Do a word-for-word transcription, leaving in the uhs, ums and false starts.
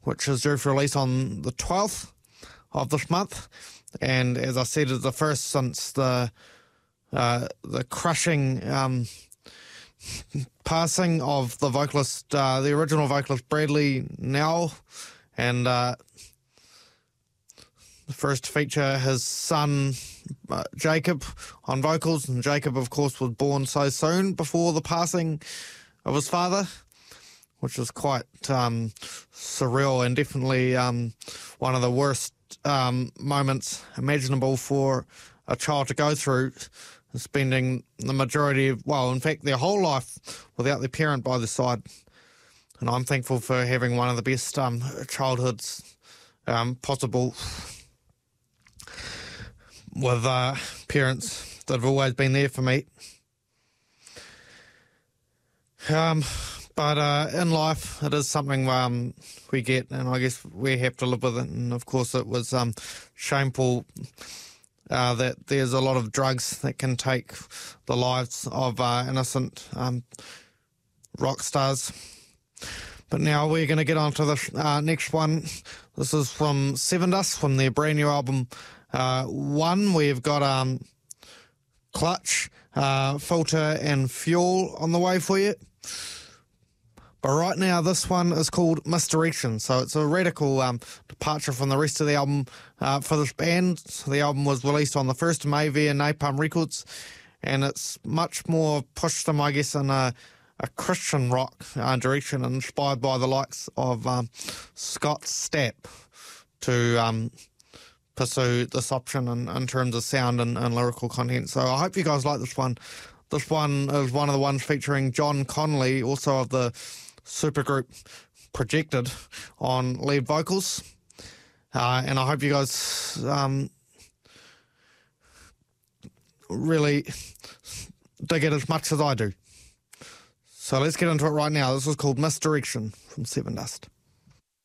which is due for release on the twelfth of this month. And as I said, it's the first since the uh, the crushing um, passing of the vocalist, uh, the original vocalist Bradley Nowell, and uh, the first to feature his son uh, Jacob on vocals. And Jacob, of course, was born so soon before the passing of his father, which is quite um, surreal and definitely um, one of the worst um, moments imaginable for a child to go through, spending the majority of, well, in fact, their whole life without their parent by their side. And I'm thankful for having one of the best um, childhoods um, possible with uh, parents that have always been there for me. Um, but uh, in life, it is something um, we get, and I guess we have to live with it. And of course, it was um, shameful uh, that there's a lot of drugs that can take the lives of uh, innocent um, rock stars. But now we're going to get on to the uh, next one. This is from Sevendust, from their brand new album uh, One. We've got um, Clutch, uh, Filter and Fuel on the way for you. But right now, this one is called Misdirection. So it's a radical um, departure from the rest of the album uh, for this band. So the album was released on the first of May via Napalm Records, and it's much more pushed them, I guess, in a, a Christian rock uh, direction, inspired by the likes of um, Scott Stapp to um, pursue this option in, in terms of sound and, and lyrical content. So I hope you guys like this one. This one is one of the ones featuring John Connolly, also of the supergroup Projected, on lead vocals. Uh, and I hope you guys um, really dig it as much as I do. So let's get into it right now. This is called Misdirection from Sevendust.